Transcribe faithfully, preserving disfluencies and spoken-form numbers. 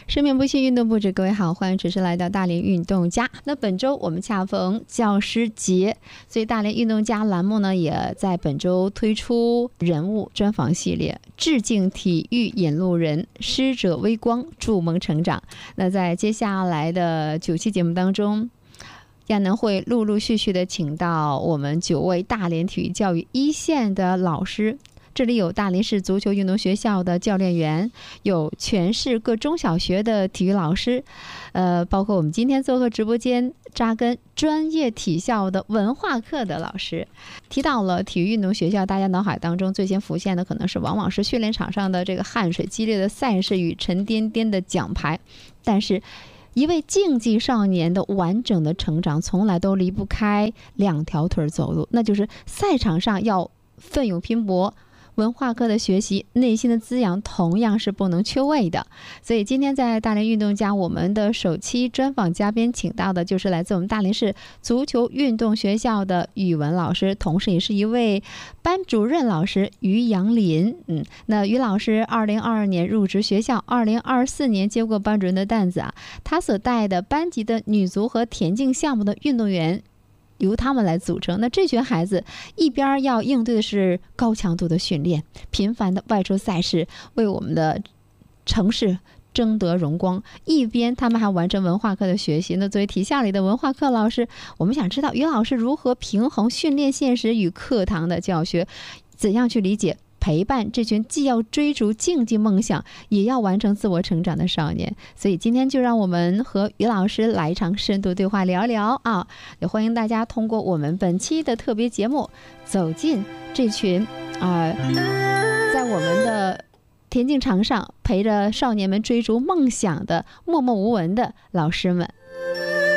生命不息，运动不止。各位好，欢迎持续来到大连运动家。那本周我们恰逢教师节，所以大连运动家栏目呢，也在本周推出人物专访系列，致敬体育引路人，师者微光，筑梦成长。那在接下来的九期节目当中，亚能会陆陆续续的请到我们九位大连体育教育一线的老师。这里有大连市足球运动学校的教练员，有全市各中小学的体育老师，呃，包括我们今天做客直播间扎根专业体校的文化课的老师。提到了体育运动学校，大家脑海当中最先浮现的可能是往往是训练场上的这个汗水激烈的赛事与沉甸甸的奖牌，但是一位竞技少年的完整的成长从来都离不开两条腿走路，那就是赛场上要奋勇拼搏，文化课的学习，内心的滋养同样是不能缺位的。所以今天在大连运动家，我们的首期专访嘉宾请到的就是来自我们大连市足球运动学校的语文老师，同时也是一位班主任老师于杨林。嗯，那于老师二零二二年入职学校，二零二四年接过班主任的担子啊，他所带的班级的女足和田径项目的运动员由他们来组成。那这群孩子一边要应对的是高强度的训练，频繁的外出赛事，为我们的城市争得荣光，一边他们还完成文化课的学习。那作为体校里的文化课老师，我们想知道于老师如何平衡训练现实与课堂的教学，怎样去理解陪伴这群既要追逐竞技梦想也要完成自我成长的少年。所以今天就让我们和于老师来一场深度对话，聊聊啊！也欢迎大家通过我们本期的特别节目走进这群啊、呃，在我们的田径场上陪着少年们追逐梦想的默默无闻的老师们。